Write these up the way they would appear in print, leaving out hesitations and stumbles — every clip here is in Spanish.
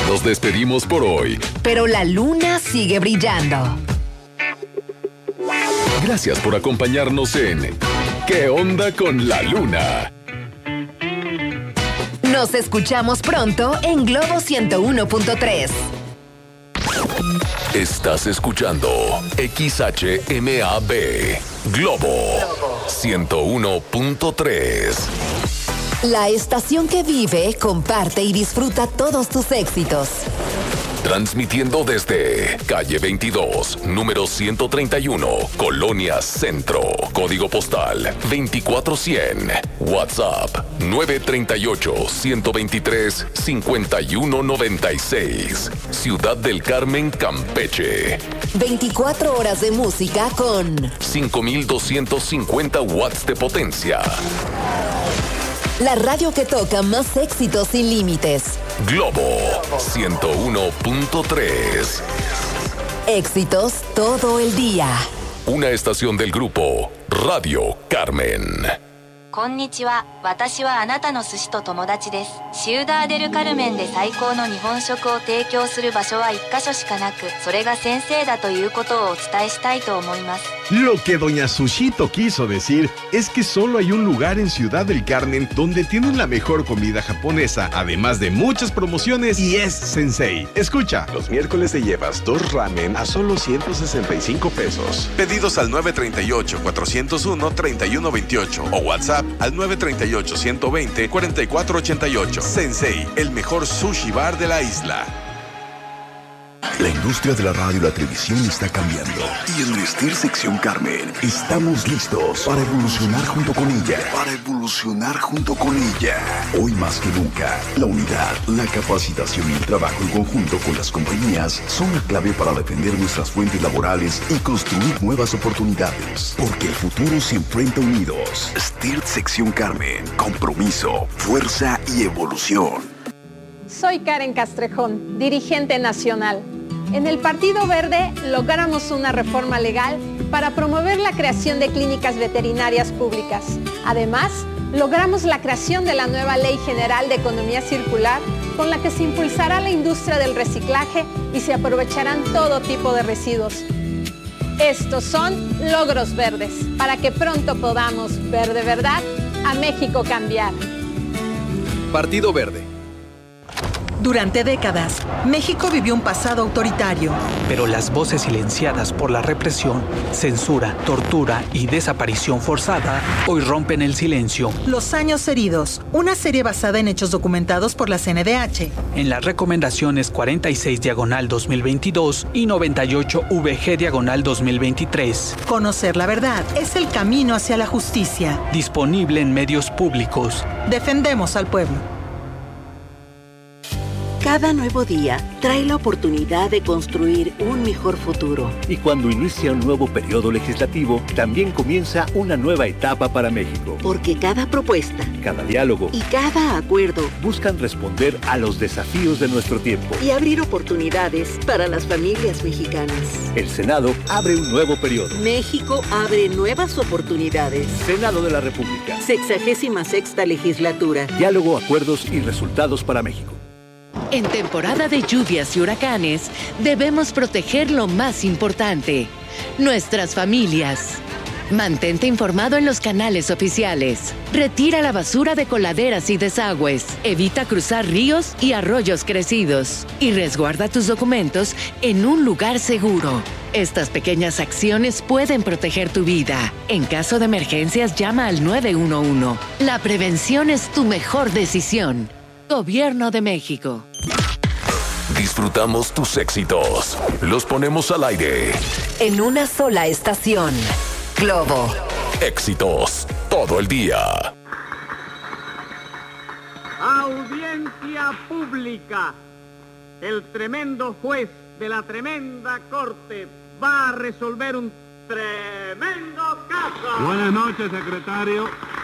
Nos despedimos por hoy. Pero la luna sigue brillando. Gracias por acompañarnos en ¿Qué onda con la luna? Nos escuchamos pronto en Globo 101.3. Estás escuchando XHMAB Globo 101.3. La estación que vive, comparte y disfruta todos tus éxitos. Transmitiendo desde calle 22, número 131, Colonia Centro, código postal 24100, WhatsApp 938-123-5196, Ciudad del Carmen, Campeche. 24 horas de música con 5250 watts de potencia. La radio que toca más éxitos sin límites. Globo 101.3. Éxitos todo el día. Una estación del grupo Radio Carmen. こんにちは。私はあなたの寿司と友達です。シウダーデルカルメンで最高の日本食を提供する場所は1カ所しかなく、それが先生だということをお伝えしたいと思います。 Lo que doña Sushito quiso decir es que solo hay un lugar en Ciudad del Carmen donde tienen la mejor comida japonesa, además de muchas promociones, y es Sensei. Escucha. Los miércoles te llevas 2 ramen a solo 165 pesos. Pedidos al 938-401-3128 o WhatsApp al 938-120-4488. Sensei, el mejor sushi bar de la isla. La industria de la radio y la televisión está cambiando. Y en Vestir Sección Carmen estamos listos para evolucionar junto con ella. Hoy más que nunca, la unidad, la capacitación y el trabajo en conjunto con las compañías son la clave para defender nuestras fuentes laborales y construir nuevas oportunidades. Porque el futuro se enfrenta unidos. Vestir Sección Carmen. Compromiso, fuerza y evolución. Soy Karen Castrejón, dirigente nacional. En el Partido Verde logramos una reforma legal para promover la creación de clínicas veterinarias públicas. Además, logramos la creación de la nueva Ley General de Economía Circular, con la que se impulsará la industria del reciclaje y se aprovecharán todo tipo de residuos. Estos son logros verdes, para que pronto podamos ver de verdad a México cambiar. Partido Verde. Durante décadas, México vivió un pasado autoritario. Pero las voces silenciadas por la represión, censura, tortura y desaparición forzada hoy rompen el silencio. Los años heridos, una serie basada en hechos documentados por la CNDH. En las recomendaciones 46/2022 y 98-VG/2023. Conocer la verdad es el camino hacia la justicia. Disponible en medios públicos. Defendemos al pueblo. Cada nuevo día trae la oportunidad de construir un mejor futuro. Y cuando inicia un nuevo periodo legislativo, también comienza una nueva etapa para México. Porque cada propuesta, cada diálogo y cada acuerdo buscan responder a los desafíos de nuestro tiempo y abrir oportunidades para las familias mexicanas. El Senado abre un nuevo periodo. México abre nuevas oportunidades. Senado de la República. 66ª legislatura. Diálogo, acuerdos y resultados para México. En temporada de lluvias y huracanes, debemos proteger lo más importante, nuestras familias. Mantente informado en los canales oficiales. Retira la basura de coladeras y desagües. Evita cruzar ríos y arroyos crecidos. Y resguarda tus documentos en un lugar seguro. Estas pequeñas acciones pueden proteger tu vida. En caso de emergencias, llama al 911. La prevención es tu mejor decisión. Gobierno de México. Disfrutamos tus éxitos. Los ponemos al aire. En una sola estación. Globo. Éxitos todo el día. Audiencia pública. El tremendo juez de la tremenda corte va a resolver un tremendo caso. Buenas noches, secretario.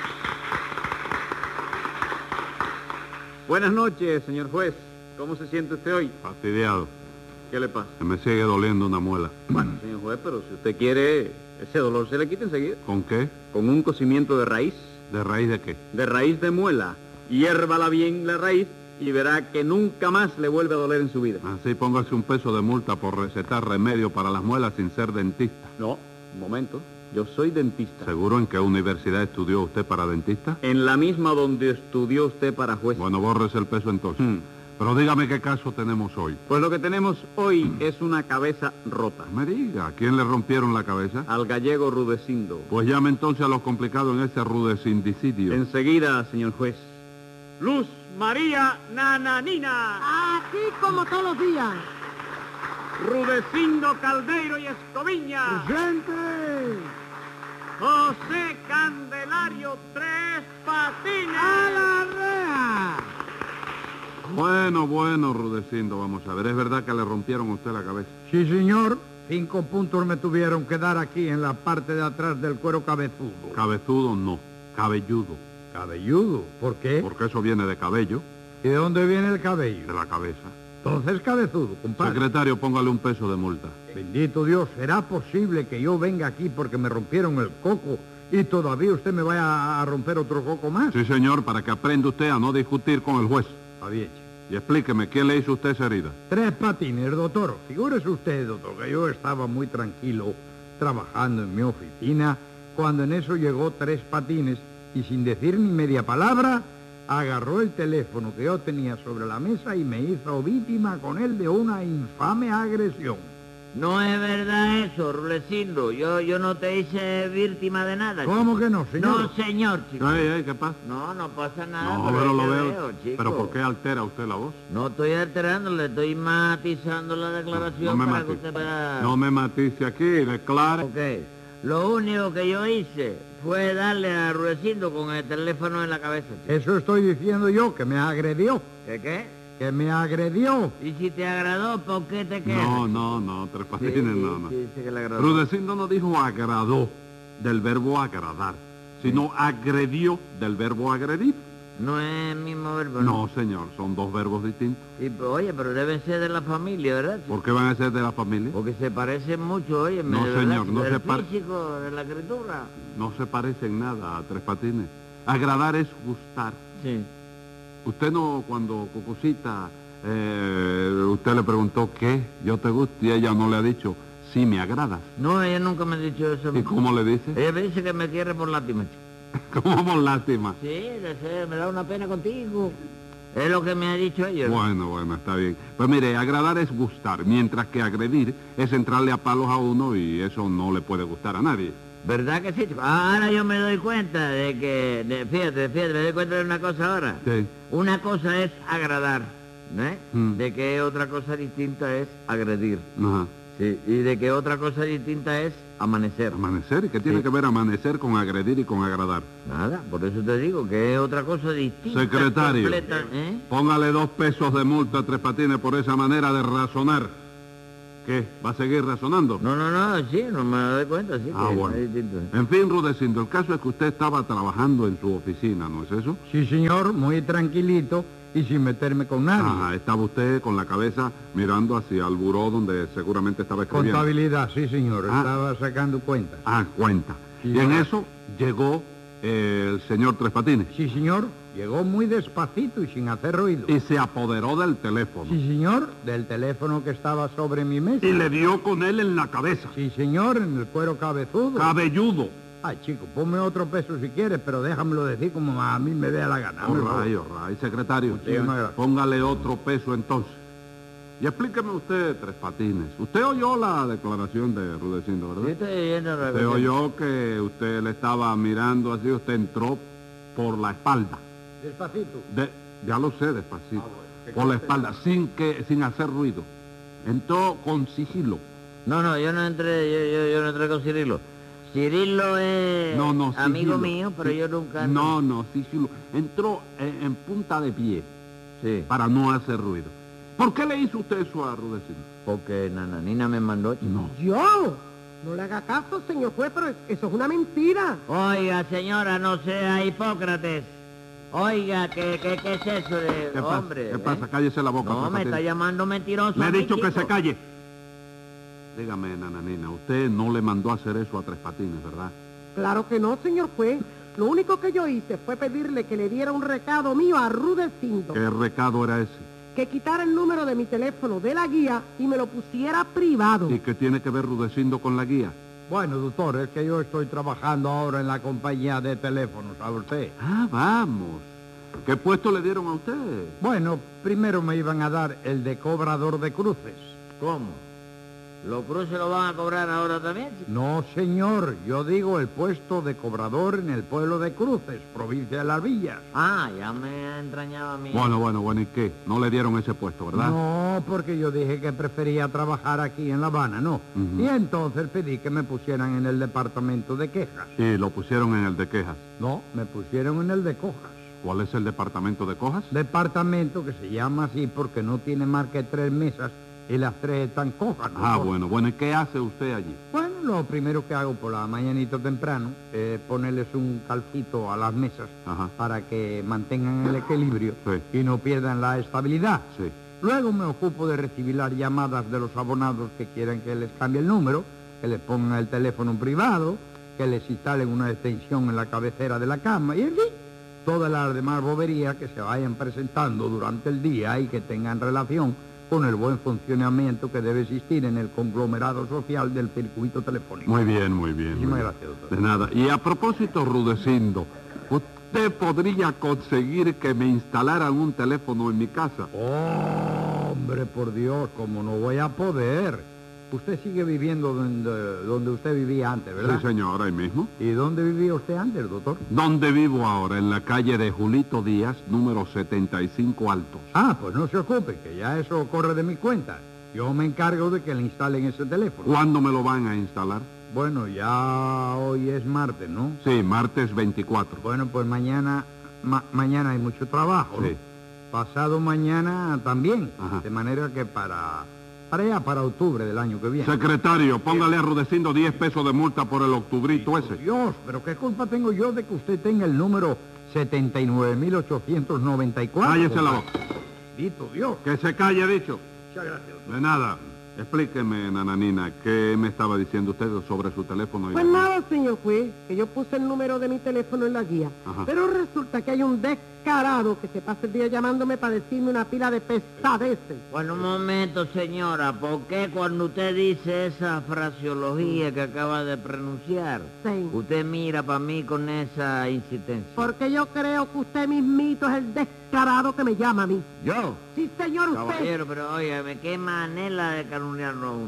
Buenas noches, señor juez. ¿Cómo se siente usted hoy? Fastidiado. ¿Qué le pasa? Se me sigue doliendo una muela. Bueno, señor juez, pero si usted quiere, ese dolor se le quita enseguida. ¿Con qué? Con un cocimiento de raíz. ¿De raíz de qué? De raíz de muela. Hiérvala bien la raíz y verá que nunca más le vuelve a doler en su vida. Así póngase un peso de multa por recetar remedio para las muelas sin ser dentista. No, un momento. Yo soy dentista. ¿Seguro en qué universidad estudió usted para dentista? En la misma donde estudió usted para juez. Bueno, bórrese el peso entonces. Pero dígame qué caso tenemos hoy. Pues lo que tenemos hoy es una cabeza rota. Me diga, ¿a quién le rompieron la cabeza? Al gallego Rudecindo. Pues llame entonces a los complicados en ese rudecindicidio. Enseguida, señor juez. Luz María Nananina. Aquí como todos los días. Rudecindo Caldeiro y Escoviña. ¡Presente! José Candelario Tres Patines. ¡A la rea! Bueno, Rudecindo, vamos a ver. ¿Es verdad que le rompieron a usted la cabeza? Sí, señor. 5 puntos me tuvieron que dar aquí en la parte de atrás del cuero cabezudo. Cabezudo no, cabelludo. ¿Cabelludo? ¿Por qué? Porque eso viene de cabello. ¿Y de dónde viene el cabello? De la cabeza. Entonces cabezudo, compadre. Secretario, póngale un peso de multa. Bendito Dios, ¿será posible que yo venga aquí porque me rompieron el coco y todavía usted me vaya a romper otro coco más? Sí, señor, para que aprenda usted a no discutir con el juez. Está bien. Y explíqueme, ¿quién le hizo usted esa herida? Tres Patines, doctor. Figúrese usted, doctor, que yo estaba muy tranquilo trabajando en mi oficina cuando en eso llegó Tres Patines y sin decir ni media palabra agarró el teléfono que yo tenía sobre la mesa y me hizo víctima con él de una infame agresión. No es verdad eso, Rudecindo. Yo no te hice víctima de nada. ¿Cómo chico? que no, señor? No, señor, chico. ¿Qué pasa? No pasa nada. No, pero lo veo. Chico. ¿Pero por qué altera usted la voz? No estoy alterando, le estoy matizando la declaración para que usted pueda... No me matice aquí, declare. Ok. Lo único que yo hice fue darle a Rudecindo con el teléfono en la cabeza, chico. Eso estoy diciendo yo, que me agredió. ¿Qué? Que me agredió. Y si te agradó, ¿por qué te quedas? No, Tres Patines, no. Sí, que le agradó. Rudecindo no dijo agradó del verbo agradar, sino agredió del verbo agredir. No es el mismo verbo, No, señor, son dos verbos distintos. Y, oye, pero deben ser de la familia, ¿verdad? ¿Por qué van a ser de la familia? Porque se parecen mucho, oye. No, señor, no se parecen. Físico, de la escritura. No se parecen nada a Tres Patines. Agradar es gustar. Sí. Usted no, cuando Cucucita, usted le preguntó qué, yo te gusto, y ella no le ha dicho, sí, me agradas. No, ella nunca me ha dicho eso. ¿Y cómo le dice? Ella me dice que me quiere por lástima, chico. ¿Cómo por lástima? Sí, me da una pena contigo. Es lo que me ha dicho ella. Bueno, está bien. Pues mire, agradar es gustar, mientras que agredir es entrarle a palos a uno y eso no le puede gustar a nadie. ¿Verdad que sí, chico? Ahora yo me doy cuenta de que... Fíjate, me doy cuenta de una cosa ahora. Sí. Una cosa es agradar, ¿no? De que otra cosa distinta es agredir. Ajá. Sí, y de que otra cosa distinta es amanecer. ¿Amanecer? ¿Y qué tiene que ver amanecer con agredir y con agradar? Nada, por eso te digo que es otra cosa distinta. Secretario, completa, póngale 2 pesos de multa a Tres Patines por esa manera de razonar. ¿Qué? ¿Va a seguir razonando? No, sí, no me doy cuenta, sí. Ah, que bueno. es distinto. En fin, Rudecindo, el caso es que usted estaba trabajando en su oficina, ¿no es eso? Sí, señor, muy tranquilito y sin meterme con nadie. Ajá, estaba usted con la cabeza mirando hacia el buró donde seguramente estaba escribiendo. Contabilidad, sí, señor, estaba sacando cuentas. Cuenta. Sí, y en eso llegó el señor Tres Patines. Sí, señor, llegó muy despacito y sin hacer ruido. Y se apoderó del teléfono. Sí, señor, del teléfono que estaba sobre mi mesa. Y le dio con él en la cabeza. Sí, señor, en el cuero cabezudo. Cabelludo. Ay, chico, ponme otro peso si quieres, pero déjamelo decir como a mí me dé la gana. All right, secretario. Póngale otro peso entonces. Y explíqueme usted, Tres Patines. Usted oyó la declaración de Rudecindo, ¿verdad? Sí, estoy oyendo la Usted oyó que usted le estaba mirando así, usted entró por la espalda. Despacito. Ya lo sé, despacito. Por la espalda, sin hacer ruido. Entró con sigilo. No, yo no entré, yo no entré con Cirilo. Cirilo es amigo mío, pero yo nunca... No, sigilo. Entró en punta de pie. Sí. Para no hacer ruido. ¿Por qué le hizo usted eso a Rudecindo? Porque Nananina me mandó. No. ¿Yo? No le haga caso, señor juez, pero eso es una mentira. Oiga, señora, no sea Hipócrates. Oiga, ¿qué es eso de hombre? ¿Qué pasa? Cállese la boca. No, me está llamando mentiroso. Me ha dicho que se calle. Dígame, Nananina, usted no le mandó a hacer eso a Tres Patines, ¿verdad? Claro que no, señor juez. Lo único que yo hice fue pedirle que le diera un recado mío a Rudecindo. ¿Qué recado era ese? Que quitara el número de mi teléfono de la guía y me lo pusiera privado. ¿Y qué tiene que ver Rudecindo con la guía? Bueno, doctor, es que yo estoy trabajando ahora en la compañía de teléfonos, ¿sabe usted? Ah, vamos. ¿Qué puesto le dieron a usted? Bueno, primero me iban a dar el de cobrador de cruces. ¿Cómo? ¿Los cruces lo van a cobrar ahora también, chico? No, señor, yo digo el puesto de cobrador en el pueblo de Cruces, provincia de Las Villas. Ah, ya me entrañaba a mí. Bueno, ¿y qué? No le dieron ese puesto, ¿verdad? No, porque yo dije que prefería trabajar aquí en La Habana, ¿no? Y entonces pedí que me pusieran en el departamento de quejas. ¿Y lo pusieron en el de quejas? No, me pusieron en el de cojas. ¿Cuál es el departamento de cojas? Departamento que se llama así porque no tiene más que 3 mesas y las 3 están cojas, ¿no? Ah, bueno, ¿y qué hace usted allí? Bueno, lo primero que hago por la mañanita temprano es ponerles un calcito a las mesas para que mantengan el equilibrio y no pierdan la estabilidad. Sí. Luego me ocupo de recibir las llamadas de los abonados que quieren que les cambie el número, que les pongan el teléfono privado, que les instalen una extensión en la cabecera de la cama y en fin, todas las demás boberías que se vayan presentando durante el día y que tengan relación con el buen funcionamiento que debe existir en el conglomerado social del circuito telefónico. Muy bien. Muchísimas gracias, doctor. De nada. Y a propósito, Rudecindo, ¿usted podría conseguir que me instalaran un teléfono en mi casa? Oh, hombre, por Dios, ¿cómo no voy a poder? Usted sigue viviendo donde usted vivía antes, ¿verdad? Sí, señor, ahí mismo. ¿Y dónde vivía usted antes, doctor? ¿Dónde vivo ahora? En la calle de Julito Díaz, número 75 Altos. Ah, pues no se ocupe, que ya eso corre de mi cuenta. Yo me encargo de que le instalen ese teléfono. ¿Cuándo me lo van a instalar? Bueno, ya hoy es martes, ¿no? Sí, martes 24. Bueno, pues mañana hay mucho trabajo, ¿no? Sí. Pasado mañana también. De manera que para octubre del año que viene. Secretario, póngale a Rudecindo 10 pesos de multa por el octubrito ese. Dios, pero ¿qué culpa tengo yo de que usted tenga el número 79.894? Cállese la boca. Bendito Dios. Que se calle, dicho. Muchas gracias. De nada. Explíqueme, nananina, ¿qué me estaba diciendo usted sobre su teléfono? Pues nada, señor juez, que yo puse el número de mi teléfono en la guía. Pero resulta que hay un descarado que se pasa el día llamándome para decirme una pila de pesadeces. Bueno, un momento, señora, ¿por qué cuando usted dice esa fraseología que acaba de pronunciar, usted mira para mí con esa insistencia? Porque yo creo que usted mismito es el descarado que me llama a mí. ¿Yo? Sí, señor, usted. Caballero, pero óigame, qué manera de calumniarnos a uno.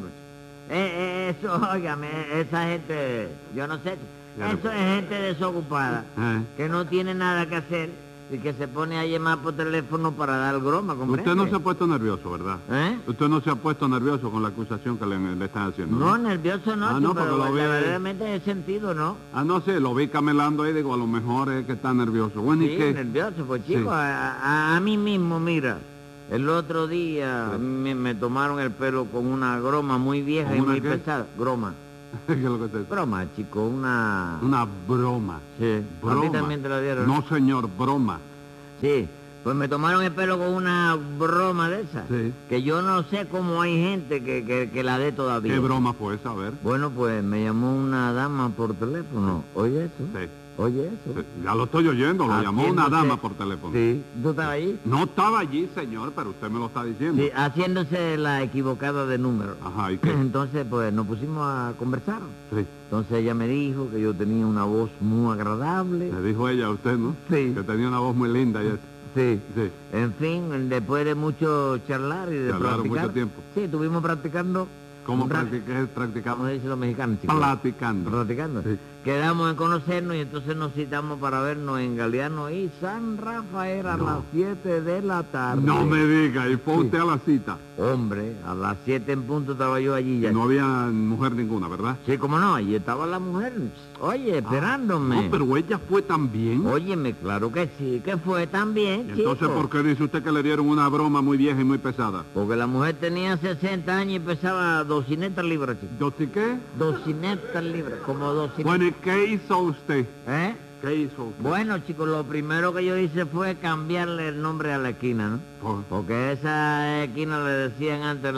Eso, óigame, esa gente, yo no sé, eso es gente desocupada, que no tiene nada que hacer y que se pone a llamar por teléfono para dar broma, ¿comprende? Usted no se ha puesto nervioso, ¿verdad? Usted no se ha puesto nervioso con la acusación que le están haciendo. No, nervioso no, no, pero lo vi... verdaderamente he sentido, ¿no? Ah, no sé, lo vi camelando ahí, digo, a lo mejor es que está nervioso. Bueno, sí, ¿y qué? Nervioso, pues chico, a mí mismo, mira, el otro día me tomaron el pelo con una groma muy vieja y muy pesada. Groma. ¿Qué es lo que te... Broma, chico, una... Una broma. Sí. ¿Broma? ¿A ti también te la dieron? No, señor, broma. Sí, pues me tomaron el pelo con una broma de esa. Sí. Que yo no sé cómo hay gente que la dé todavía. ¿Qué broma fue esa? A ver. Bueno, pues me llamó una dama por teléfono. ¿Oye eso? Sí. Oye eso. Sí. Ya lo estoy oyendo, lo llamó una dama por teléfono. Sí. ¿Tú estabas allí? No estaba allí, señor, pero usted me lo está diciendo. Sí, haciéndose la equivocada de número. Ajá, ¿y qué? Entonces, pues, nos pusimos a conversar. Sí. Entonces ella me dijo que yo tenía una voz muy agradable. Le dijo ella a usted, ¿no? Sí. Que tenía una voz muy linda y eso. Sí. Sí. En fin, después de mucho charlar y de practicar. Mucho tiempo. Sí, estuvimos practicando. ¿Cómo practicamos? Como dicen los mexicanos, chicos. Platicando. Sí. Quedamos en conocernos y entonces nos citamos para vernos en Galeano y San Rafael a las 7 de la tarde. No me diga, ¿y fue usted a la cita? Hombre, a las 7 en punto estaba yo allí ya. No había mujer ninguna, ¿verdad? Sí, cómo no, allí estaba la mujer, oye, esperándome. No, pero ella fue también. Óyeme, claro que sí, que fue también, entonces, chico. ¿por qué dice usted que le dieron una broma muy vieja y muy pesada? Porque la mujer tenía 60 años y pesaba 200 libras, chico. ¿200 qué? 200 libras, como 200. Bueno, ¿y qué hizo usted? ¿Qué hizo usted? Bueno, chicos, lo primero que yo hice fue cambiarle el nombre a la esquina, ¿no? Porque esa esquina le decían antes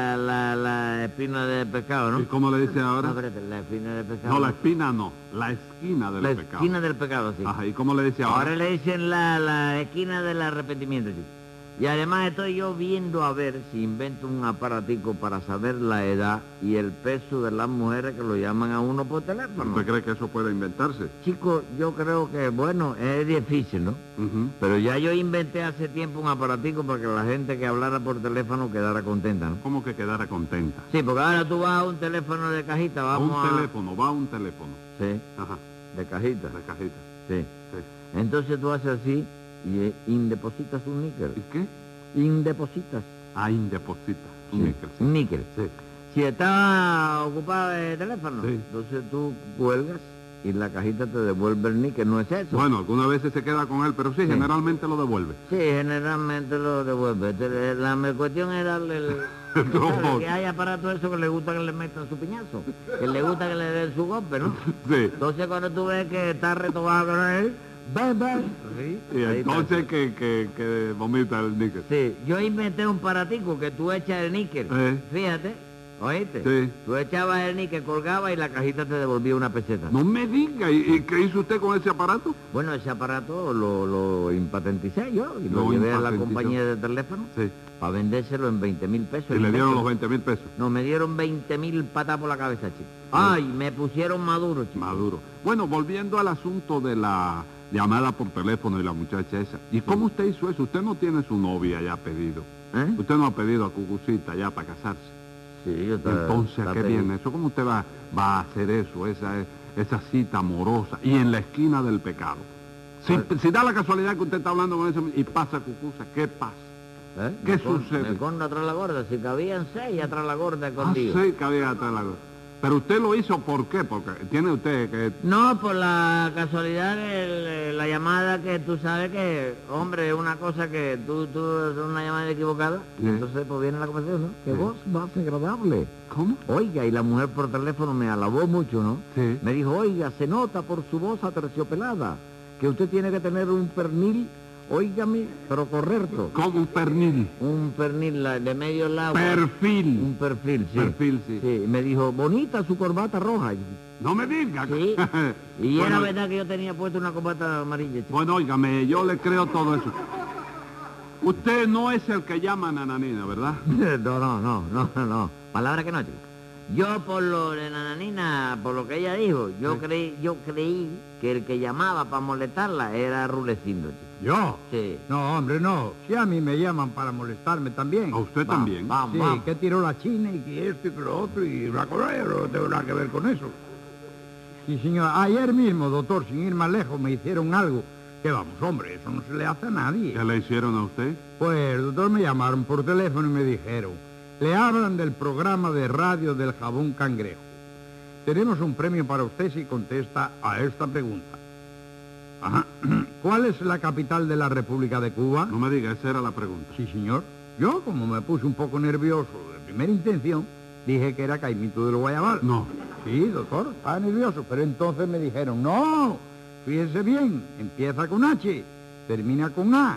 la espina de pescado, ¿no? ¿Y cómo le dice ahora? No, espérate, la espina de pescado. No, la espina no, la esquina del pecado. La esquina del pecado, sí. Ajá, ¿y cómo le dice ahora? Ahora le dicen la esquina del arrepentimiento, chicos. Y además estoy yo viendo a ver si invento un aparatico para saber la edad y el peso de las mujeres que lo llaman a uno por teléfono. ¿Usted cree que eso puede inventarse? Chicos, yo creo que, bueno, es difícil, ¿no? Pero ya yo inventé hace tiempo un aparatico para que la gente que hablara por teléfono quedara contenta, ¿no? ¿Cómo que quedara contenta? Sí, porque ahora tú vas a un teléfono de cajita, vamos a... un teléfono. Sí. Ajá. De cajita. De cajita. Sí. Entonces tú haces así y indepositas un níquel. ¿Y qué? Indepositas. Ah, indepositas. Un níquel. Un níquel. Sí. Si está ocupado el teléfono, sí, entonces tú cuelgas y la cajita te devuelve el níquel, ¿no es eso? Bueno, algunas veces se queda con él, pero sí, generalmente lo devuelve. Sí, generalmente lo devuelve. La cuestión es darle el... que hay aparatos eso que le gusta que le metan su piñazo, que le gusta que le den su golpe, ¿no? Sí. Entonces cuando tú ves que está retobado con él, ¡bam! Sí, y entonces que vomita el níquel. Sí, yo inventé un paratico que tú echas el níquel, fíjate, ¿oíste? Sí. Tú echabas el níquel, colgabas y la cajita te devolvía una peseta. No me diga, ¿y qué hizo usted con ese aparato? Bueno, ese aparato lo impatenticé yo y lo llevé a la compañía de teléfono para vendérselo en 20.000 pesos. ¿Y le dieron los 20.000 pesos? No, me dieron 20.000 patas por la cabeza, chico. Ay, me pusieron maduro, chico. Maduro. Bueno, volviendo al asunto de la llamada por teléfono y la muchacha esa. ¿Y cómo usted hizo eso? Usted no tiene su novia ya pedido. Usted no ha pedido a Cucucita ya para casarse. Sí, yo te... Entonces, ¿a qué viene eso? ¿Cómo usted va a hacer eso, esa cita amorosa y en la esquina del pecado? Si da la casualidad que usted está hablando con ese y pasa Cucusa, ¿qué pasa? ¿Qué sucede? Me corno atrás la gorda, si cabían 6 atrás la gorda contigo. 6 cabían atrás la gorda. Pero usted lo hizo, ¿por qué? Porque tiene usted que... No, por la casualidad de la llamada que tú sabes que, hombre, es una cosa que tú es una llamada equivocada, y entonces pues viene la conversación, ¿no? Que voz más agradable. ¿Cómo? Oiga, y la mujer por teléfono me alabó mucho, ¿no? Sí. Me dijo, oiga, se nota por su voz aterciopelada que usted tiene que tener un pernil, óigame, pero correcto. ¿Cómo un pernil? Un pernil de medio lado. Perfil. Un perfil, sí. Perfil, sí. Sí, me dijo, bonita su corbata roja. No me diga. Sí. Y bueno, era verdad que yo tenía puesto una corbata amarilla, chico. Bueno, óigame, yo le creo todo eso. Usted no es el que llama a Nananina, ¿verdad? No. Palabra que no, chico. Yo por lo de Nananina, por lo que ella dijo, yo creí que el que llamaba para molestarla era Rulecindo, chico. ¿Yo? Sí. No, hombre, no. Si a mí me llaman para molestarme también. ¿A usted también? Vamos. Sí, que tiró la China y que esto y que lo otro y la Corea, no tengo nada que ver con eso. Sí, señor. Ayer mismo, doctor, sin ir más lejos, me hicieron algo. Que vamos, hombre, eso no se le hace a nadie. ¿Qué le hicieron a usted? Pues, doctor, me llamaron por teléfono y me dijeron, le hablan del programa de radio del jabón cangrejo. Tenemos un premio para usted si contesta a esta pregunta. Ajá. ¿Cuál es la capital de la República de Cuba? No me diga, esa era la pregunta. Sí, señor. Yo, como me puse un poco nervioso de primera intención, dije que era Caimito del Guayabal. No. Sí, doctor, estaba nervioso, pero entonces me dijeron, no, fíjese bien, empieza con H, termina con A,